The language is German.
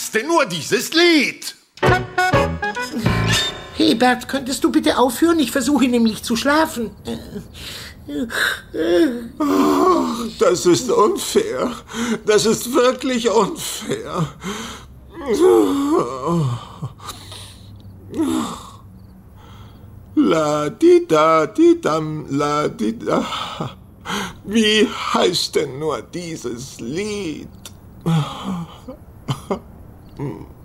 heißt denn nur dieses Lied? Hebert, könntest du bitte aufhören? Ich versuche nämlich zu schlafen. Das ist unfair. Das ist wirklich unfair. La-di-da-di-dam, la-di-da. Wie heißt denn nur dieses Lied?